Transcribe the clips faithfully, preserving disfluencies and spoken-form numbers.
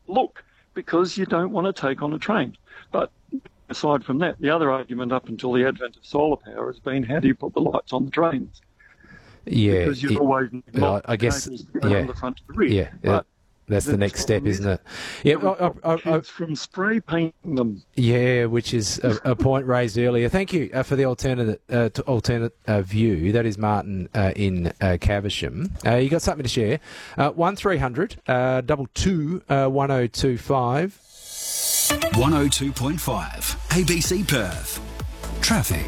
look because you don't want to take on a train. But aside from that, the other argument up until the advent of solar power has been how do you put the lights on the trains? Yeah, because you it, always uh, I guess yeah, from the front to the rear. Yeah, yeah. That's the, the next step, isn't it? Yeah, I, I, I, from spray painting them. Yeah, which is a, a point raised earlier. Thank you uh, for the alternate uh, to alternate uh, view. That is Martin uh, in uh, Caversham. Uh, you got something to share? Uh, one three hundred uh, double two uh, one oh two five. one oh two point five A B C Perth. Traffic.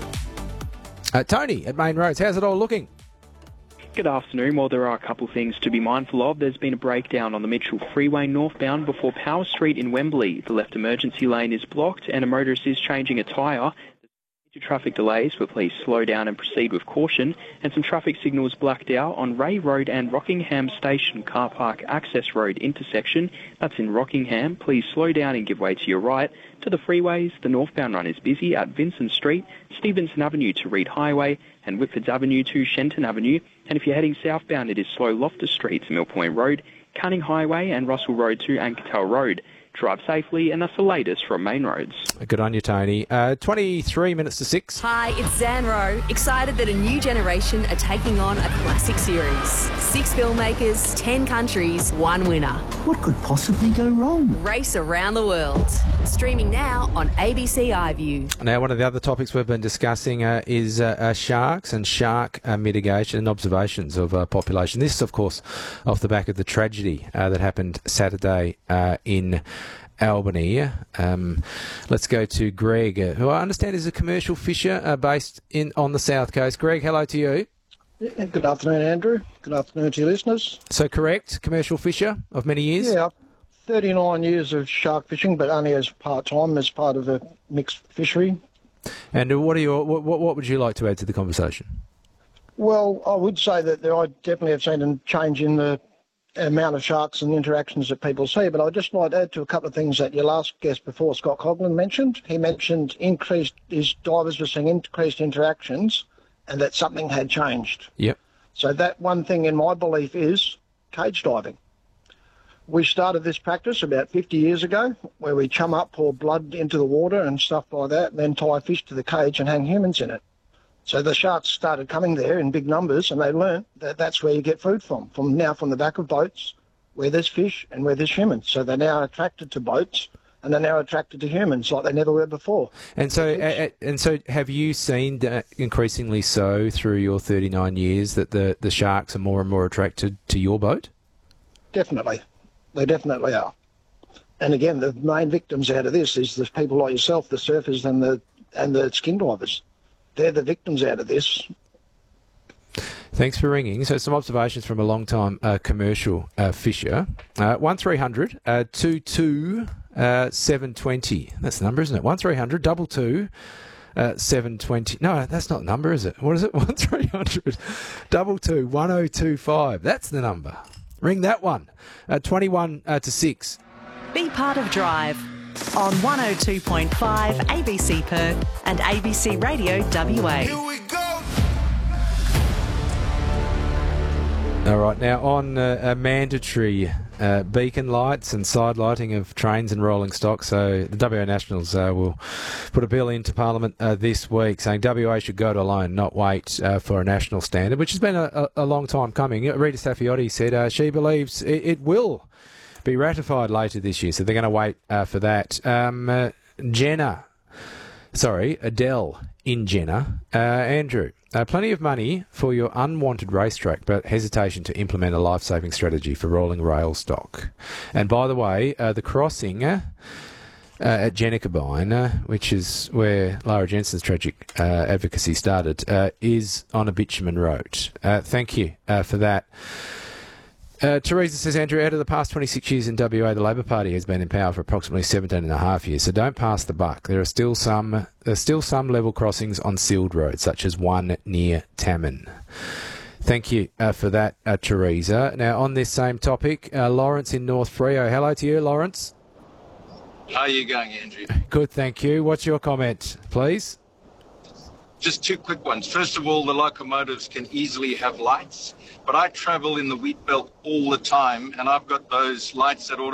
Uh, Tony at Main Roads. How's it all looking? Good afternoon. Well, there are a couple of things to be mindful of. There's been a breakdown on the Mitchell Freeway northbound before Power Street in Wembley. The left emergency lane is blocked and a motorist is changing a tyre. Major traffic delays, but please slow down and proceed with caution. And some traffic signals blacked out on Ray Road and Rockingham Station Car Park Access Road intersection. That's in Rockingham. Please slow down and give way to your right. To the freeways, the northbound run is busy at Vincent Street, Stevenson Avenue to Reed Highway, and Whitfords Avenue to Shenton Avenue. And if you're heading southbound, it is slow Loftus Street to Mill Point Road, Canning Highway and Russell Road to Ankertel Road. Drive safely, and that's the latest from Main Roads. Good on you, Tony. Uh, twenty-three minutes to six. Hi, it's Zan Rowe. Excited that a new generation are taking on a classic series. Six filmmakers, ten countries, one winner. What could possibly go wrong? Race around the world. Streaming now on A B C iView. Now, one of the other topics we've been discussing uh, is uh, uh, sharks and shark uh, mitigation and observations of uh, population. This, of course, off the back of the tragedy uh, that happened Saturday uh, in Albany. Um, let's go to Greg, uh, who I understand is a commercial fisher uh, based in on the south coast. Greg, hello to you. Yeah, good afternoon, Andrew. Good afternoon to your listeners. So correct, commercial fisher of many years? Yeah, thirty-nine years of shark fishing, but only as part-time, as part of a mixed fishery. And what are your what, what would you like to add to the conversation? Well, I would say that there, I definitely have seen a change in the amount of sharks and interactions that people see, but I'd just like to add to a couple of things that your last guest before, Scott Coghlan, mentioned. He mentioned increased, his divers were seeing increased interactions and that something had changed. Yep. So that one thing in my belief is cage diving. We started this practice about fifty years ago where we chum up, pour blood into the water and stuff like that, and then tie fish to the cage and hang humans in it. So the sharks started coming there in big numbers, and they learnt that that's where you get food from, from now from the back of boats where there's fish and where there's humans. So they're now attracted to boats, and they're now attracted to humans like they never were before. And so, uh, and so, have you seen uh, increasingly so through your thirty-nine years that the, the sharks are more and more attracted to your boat? Definitely. They definitely are. And again, the main victims out of this is the people like yourself, the surfers and the and the skin divers. They're the victims out of this. Thanks for ringing. So some observations from a long-time uh, commercial uh, fisher. Uh, one three hundred two two seven twenty. That's the number, isn't it? one three hundred two two seven twenty. No, that's not the number, is it? What is it? one three hundred two two one oh two five. That's the number. Ring that one. Uh, twenty-one uh, to six. Be part of Drive on one oh two point five A B C Perth and A B C Radio W A. Here we go. All right, now on uh, a mandatory uh, beacon lights and side lighting of trains and rolling stock. So the W A Nationals uh, will put a bill into Parliament uh, this week saying W A should go it alone, not wait uh, for a national standard, which has been a, a, a long time coming. Rita Stafiotti said uh, she believes it, it will be ratified later this year, so they're going to wait uh, for that. Um, uh, Jenna, sorry, Adele in Jenna. Uh, Andrew, uh, plenty of money for your unwanted racetrack, but hesitation to implement a life-saving strategy for rolling rail stock. And by the way, uh, the crossing uh, uh, at Jennacabine, uh, which is where Lara Jensen's tragic uh, advocacy started, uh, is on a bitumen road. Uh, thank you uh, for that. Uh, Teresa says, Andrew, out of the past twenty-six years in W A, the Labor Party has been in power for approximately seventeen and a half years, so don't pass the buck. There are still some there are still some level crossings on sealed roads, such as one near Tamman. Thank you uh, for that, uh, Teresa. Now, on this same topic, uh, Lawrence in North Freo. Hello to you, Lawrence. How are you going, Andrew? Good, thank you. What's your comment, please? Just two quick ones. First of all, the locomotives can easily have lights, but I travel in the wheat belt all the time, and I've got those lights that auto